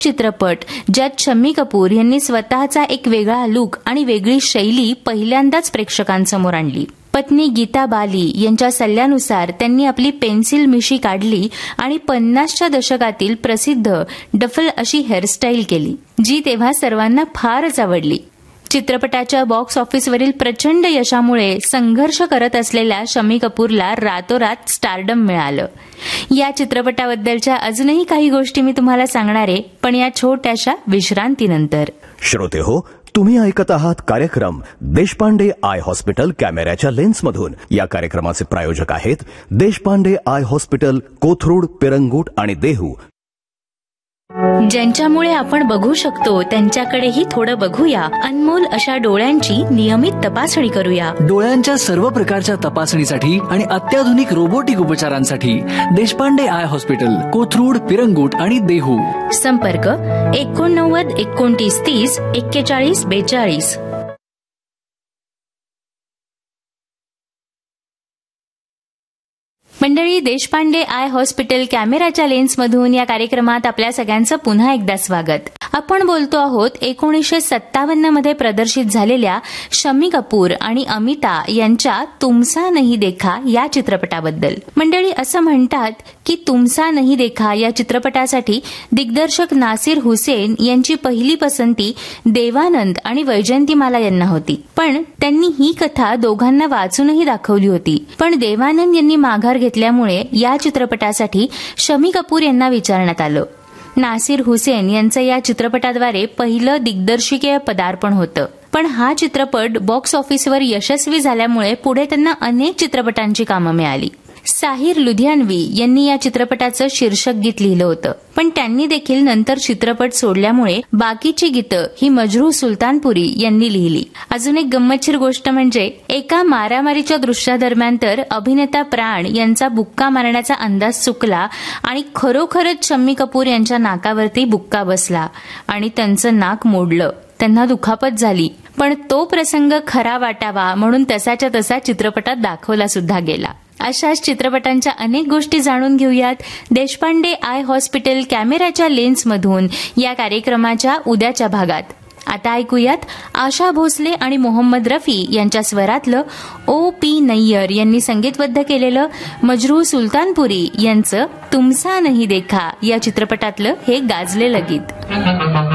चित्रपट ज्यात शम्मी कपूर यांनी स्वतःचा एक वेगळा लुक आणि वेगळी शैली पहिल्यांदाच प्रेक्षकांसमोर आणली. पत्नी गीता बाली यांच्या सल्ल्यानुसार त्यांनी आपली पेन्सिल मिशी काढली आणि 50च्या दशकातील प्रसिद्ध डफल अशी हेअरस्टाईल केली, जी तेव्हा सर्वांना फारच आवडली. चित्रपटाच्या बॉक्स ऑफिसवरील प्रचंड यशामुळे संघर्ष करत असलेल्या शम्मी कपूरला रातोरात स्टारडम मिळालं. या चित्रपटाबद्दलच्या अजूनही काही गोष्टी मी तुम्हाला सांगणार आहे, पण या छोट्याशा विश्रांतीनंतर. श्रोते हो, तुम्ही ऐकत आहात कार्यक्रम देशपांडे आय हॉस्पिटल कॅमेऱ्याच्या लेन्समधून. या कार्यक्रमाचे प्रायोजक आहेत देशपांडे आय हॉस्पिटल, कोथरूड, पिरंगूट आणि देहू. ज्यांच्यामुळे आपण बघू शकतो त्यांच्याकडेही थोडं बघूया. अनमोल अशा डोळ्यांची नियमित तपासणी करूया. डोळ्यांच्या सर्व प्रकारच्या तपासणीसाठी आणि अत्याधुनिक रोबोटिक उपचारांसाठी देशपांडे आय हॉस्पिटल, कोथरूड, पिरंगूट आणि देहू. संपर्क 89 29 30 41 42. मंडळी, देशपांडे आय हॉस्पिटल कॅमेराच्या लेन्समधून या कार्यक्रमात आपल्या सगळ्यांचं पुन्हा एकदा स्वागत. आपण बोलतो आहोत 1957 मध्ये प्रदर्शित झालेल्या शम्मी कपूर आणि अमिता यांच्या तुमसा नहीं देखा या चित्रपटाबद्दल. मंडळी, असं म्हणतात की तुमसा नहीं देखा या चित्रपटासाठी दिग्दर्शक नासिर हुसेन यांची पहिली पसंती देवानंद आणि वैजयंतीमाला यांना होती. पण त्यांनी ही कथा दोघांना वाचूनही दाखवली होती. पण देवानंद यांनी माघार घेतल्यामुळे या चित्रपटासाठी शम्मी कपूर यांना विचारण्यात आलं. नासिर हुसेन यांचं या चित्रपटाद्वारे पहिलं दिग्दर्शकीय पदार्पण होतं. पण हा चित्रपट बॉक्स ऑफिसवर यशस्वी झाल्यामुळे पुढे त्यांना अनेक चित्रपटांची कामं मिळाली. साहिर लुधियानवी यांनी या चित्रपटाचं शीर्षक गीत लिहिलं होतं. पण त्यांनी देखील नंतर चित्रपट सोडल्यामुळे बाकीची गीतं ही मजरूह सुलतानपुरी यांनी लिहिली. अजून एक गंमतशीर गोष्ट म्हणजे एका मारामारीच्या दृश्यादरम्यान तर अभिनेता प्राण यांचा बुक्का मारण्याचा अंदाज चुकला आणि खरोखरच शम्मी कपूर यांच्या नाकावरती बुक्का बसला आणि त्यांचं नाक मोडलं. त्यांना दुखापत झाली. पण तो प्रसंग खरा वाटावा म्हणून तसाच्या तसा चित्रपटात दाखवला सुद्धा गेला. अशाच चित्रपटांच्या अनेक गोष्टी जाणून घेऊयात देशपांडे आय हॉस्पिटल कॅमेऱ्याच्या लेन्समधून या कार्यक्रमाच्या उद्याच्या भागात. आता ऐकूयात आशा भोसले आणि मोहम्मद रफी यांच्या स्वरातलं O.P. नय्यर यांनी संगीतबद्ध केलेलं मजरूह सुलतानपुरी यांचं तुमसा नहीं देखा या चित्रपटातलं हे गाजलेलं गीत.